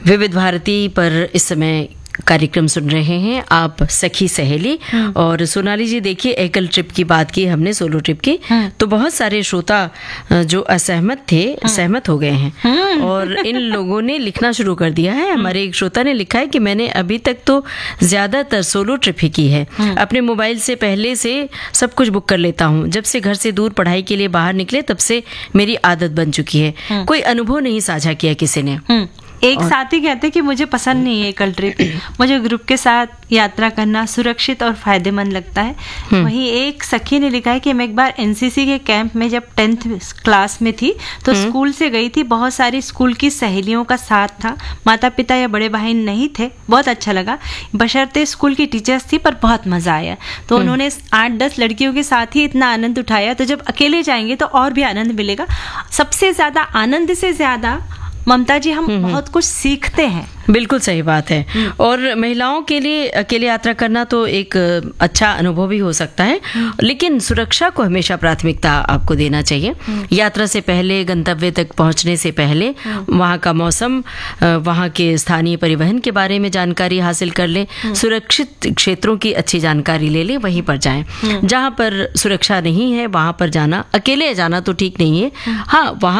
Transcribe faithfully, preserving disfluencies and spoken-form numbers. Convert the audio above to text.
विविध भारती पर इस समय कार्यक्रम सुन रहे हैं आप, सखी सहेली। और सोनाली जी, देखिए, एकल ट्रिप की बात की हमने, सोलो ट्रिप की, तो बहुत सारे श्रोता जो असहमत थे सहमत हो गए हैं और इन लोगों ने लिखना शुरू कर दिया है। हमारे एक श्रोता ने लिखा है कि मैंने अभी तक तो ज्यादातर सोलो ट्रिप ही की है। अपने मोबाइल से पहले से सब कुछ बुक कर लेता हूँ। जब से घर से दूर पढ़ाई के लिए बाहर निकले तब से मेरी आदत बन चुकी है। कोई अनुभव नहीं साझा किया किसी ने। एक साथी कहते कि मुझे पसंद नहीं है एकल ट्रिप, मुझे ग्रुप के साथ यात्रा करना सुरक्षित और फायदेमंद लगता है। वहीं एक सखी ने लिखा है कि मैं एक बार एनसीसी के कैंप में जब टेंथ क्लास में थी तो स्कूल से गई थी। बहुत सारी स्कूल की सहेलियों का साथ था, माता पिता या बड़े भाई नहीं थे। बहुत अच्छा लगा, बशर्ते स्कूल की टीचर्स थी, पर बहुत मजा आया। तो उन्होंने आठ दस लड़कियों के साथ ही इतना आनंद उठाया, तो जब अकेले जाएंगे तो और भी आनंद मिलेगा। सबसे ज्यादा आनंद से ज्यादा ममता जी हम बहुत कुछ सीखते हैं। बिल्कुल सही बात है। और महिलाओं के लिए अकेले यात्रा करना तो एक अच्छा अनुभव भी हो सकता है, लेकिन सुरक्षा को हमेशा प्राथमिकता आपको देना चाहिए। यात्रा से पहले, गंतव्य तक पहुंचने से पहले वहां का मौसम, वहां के स्थानीय परिवहन के बारे में जानकारी हासिल कर लें। सुरक्षित क्षेत्रों की अच्छी जानकारी ले लें, वहीं पर जाएं। जहां पर सुरक्षा नहीं है वहां पर जाना, अकेले जाना तो ठीक नहीं है। हाँ, वहां